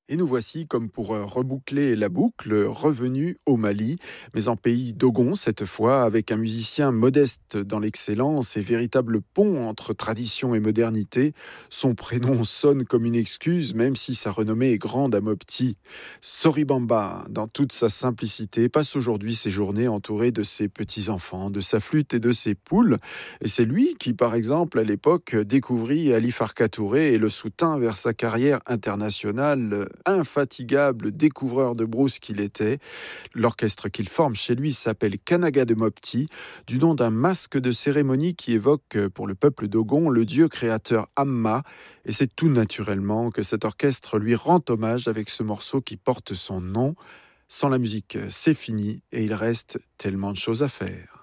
Et nous voici, comme pour reboucler la boucle, revenus au Mali, mais en pays Dogon cette fois, avec un musicien modeste dans l'excellence et véritable pont entre tradition et modernité. Son prénom sonne comme une excuse, même si sa renommée est grande à Mopti. Soribamba, dans toute sa simplicité, passe aujourd'hui ses journées entouré de ses petits-enfants, de sa flûte et de ses poules. Et c'est lui qui, par exemple, à l'époque, découvrit Ali Farka Touré et le soutint vers sa carrière internationale. Infatigable découvreur de brousse qu'il était. L'orchestre qu'il forme chez lui s'appelle Kanaga de Mopti, du nom d'un masque de cérémonie qui évoque pour le peuple dogon le dieu créateur Amma. Et c'est tout naturellement que cet orchestre lui rend hommage avec ce morceau qui porte son nom. Sans la musique, c'est fini et il reste tellement de choses à faire.